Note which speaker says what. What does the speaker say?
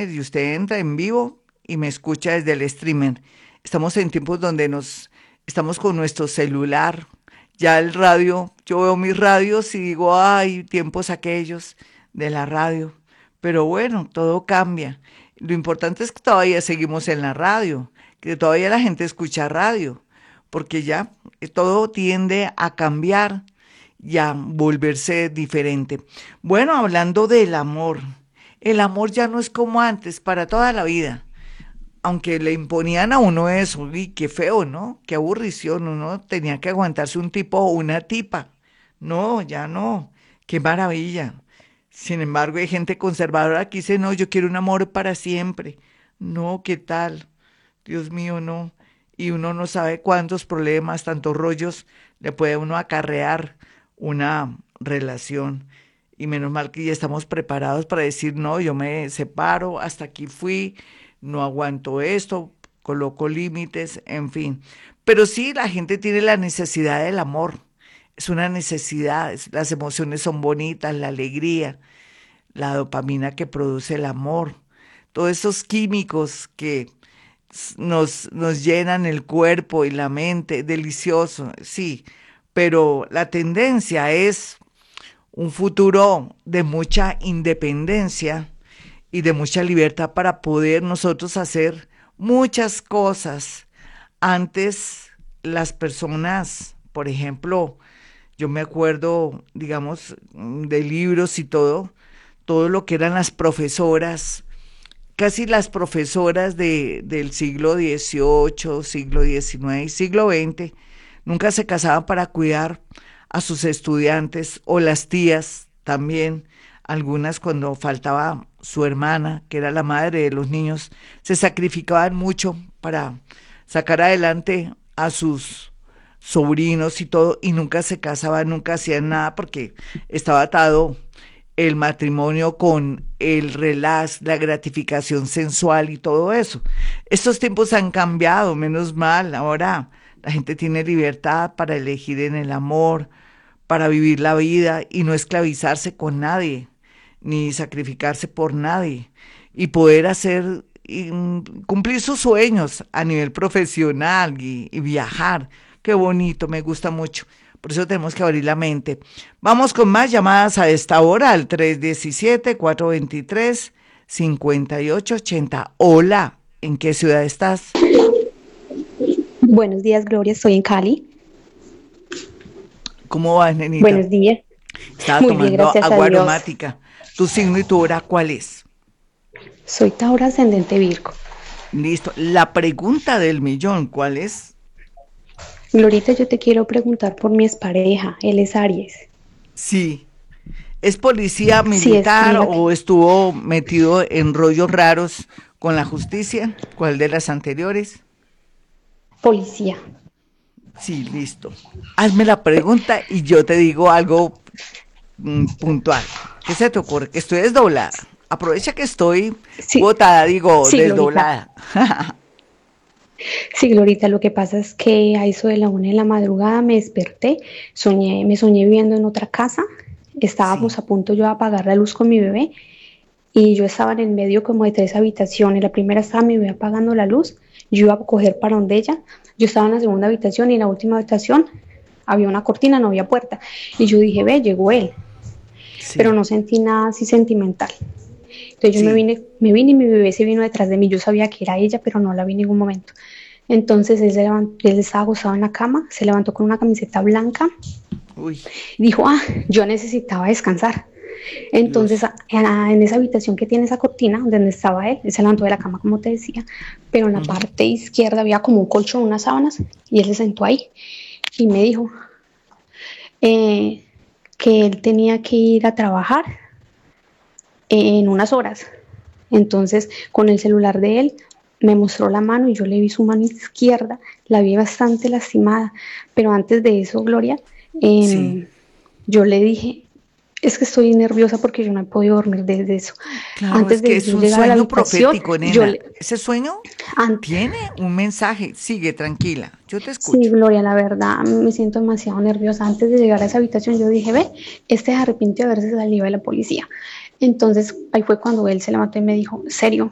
Speaker 1: streamer y usted entra en vivo y me escucha desde el streamer. Estamos en tiempos donde estamos con nuestro celular. Ya el radio, yo veo mis radios y digo, ay, tiempos aquellos de la radio. Pero bueno, todo cambia. Lo importante es que todavía seguimos en la radio, que todavía la gente escucha radio, porque ya todo tiende a cambiar y a volverse diferente. Bueno, hablando del amor, el amor ya no es como antes, para toda la vida. Aunque le imponían a uno eso, y qué feo, ¿no? Qué aburrición, uno tenía que aguantarse un tipo o una tipa. No, ya no, qué maravilla. Sin embargo, hay gente conservadora que dice, no, yo quiero un amor para siempre. No, ¿qué tal? Dios mío, no. Y uno no sabe cuántos problemas, tantos rollos le puede a uno acarrear una relación. Y menos mal que ya estamos preparados para decir, no, yo me separo, hasta aquí fui, no aguanto esto, coloco límites, en fin. Pero sí, la gente tiene la necesidad del amor. Es una necesidad, las emociones son bonitas, la alegría, la dopamina que produce el amor, todos esos químicos que nos llenan el cuerpo y la mente, delicioso, sí, pero la tendencia es un futuro de mucha independencia y de mucha libertad para poder nosotros hacer muchas cosas. Antes las personas, por ejemplo, yo me acuerdo, digamos, de libros y todo lo que eran las profesoras, casi las profesoras del siglo XVIII, siglo XIX y siglo XX, nunca se casaban para cuidar a sus estudiantes o las tías también, algunas cuando faltaba su hermana, que era la madre de los niños, se sacrificaban mucho para sacar adelante a sus sobrinos y todo, y nunca se casaban, nunca hacían nada porque estaba atado el matrimonio con el relax, la gratificación sensual y todo eso. Estos tiempos han cambiado, menos mal. Ahora la gente tiene libertad para elegir en el amor, para vivir la vida y no esclavizarse con nadie, ni sacrificarse por nadie, y poder hacer cumplir sus sueños a nivel profesional y viajar. Qué bonito, me gusta mucho. Por eso tenemos que abrir la mente. Vamos con más llamadas a esta hora al 317-423-5880. Hola, ¿en qué ciudad estás?
Speaker 2: Buenos días, Gloria, estoy en Cali.
Speaker 1: ¿Cómo vas, nenita?
Speaker 2: Buenos días.
Speaker 1: Estaba
Speaker 2: Muy bien,
Speaker 1: tomando
Speaker 2: gracias a
Speaker 1: agua
Speaker 2: Dios.
Speaker 1: aromática. ¿Tu signo y tu hora cuál es?
Speaker 2: Soy Tauro ascendente Virgo.
Speaker 1: Listo. La pregunta del millón, ¿cuál es?
Speaker 2: Glorita, yo te quiero preguntar por mi expareja, él es Aries.
Speaker 1: Sí. ¿Es policía
Speaker 2: Sí, es,
Speaker 1: militar
Speaker 2: mira que
Speaker 1: o estuvo metido en rollos raros con la justicia? ¿Cuál de las anteriores?
Speaker 2: policía.
Speaker 1: Sí, listo. Hazme la pregunta y yo te digo algo puntual. ¿Qué se te ocurre? Que estoy desdoblada. Aprovecha que estoy
Speaker 2: Sí,
Speaker 1: botada, digo,
Speaker 2: sí, Glorita.
Speaker 1: desdoblada.
Speaker 2: Sí, Glorita, lo que pasa es que a eso de la 1 de la madrugada me desperté, me soñé viviendo en otra casa,
Speaker 1: Sí,
Speaker 2: estábamos a punto yo de apagar la luz con mi bebé y yo estaba en el medio como de 3 habitaciones. La primera estaba mi bebé apagando la luz, yo iba a coger para donde ella, yo estaba en la segunda habitación y en la última habitación había una cortina, no había puerta. Y yo dije, ve, llegó él, pero
Speaker 1: sí,
Speaker 2: no sentí nada así sentimental. Entonces yo
Speaker 1: sí.
Speaker 2: me vine y mi bebé se vino detrás de mí. Yo sabía que era ella, pero no la vi en ningún momento. Entonces él estaba acostado en la cama, se levantó con una camiseta blanca
Speaker 1: Uy,
Speaker 2: y dijo, yo necesitaba descansar. Entonces,
Speaker 1: Dios.
Speaker 2: en esa habitación que tiene esa cortina, donde estaba él se levantó de la cama, como te decía, pero en la
Speaker 1: Ujú.
Speaker 2: parte izquierda había como un colchón, unas sábanas, y él se sentó ahí y me dijo eh, que él tenía que ir a trabajar en unas horas. Entonces, con el celular de él, me mostró la mano y yo le vi su mano izquierda, la vi bastante lastimada, pero antes de eso, Gloria,
Speaker 1: Sí.
Speaker 2: eh, yo le dije, es que estoy nerviosa porque yo no he podido dormir desde eso.
Speaker 1: Claro, es
Speaker 2: Antes
Speaker 1: que
Speaker 2: de
Speaker 1: es
Speaker 2: yo
Speaker 1: un
Speaker 2: llegar a la
Speaker 1: sueño
Speaker 2: habitación,
Speaker 1: profético,
Speaker 2: yo
Speaker 1: nena.
Speaker 2: le...
Speaker 1: Ese sueño
Speaker 2: An
Speaker 1: tiene un mensaje. Sigue, tranquila. Yo te
Speaker 2: sí,
Speaker 1: escucho.
Speaker 2: Gloria, la verdad, me siento demasiado nerviosa. Antes de llegar a esa habitación, yo dije, ve, este se arrepintió de haberse salido de la policía. Entonces, ahí fue cuando él se levantó y me dijo, serio,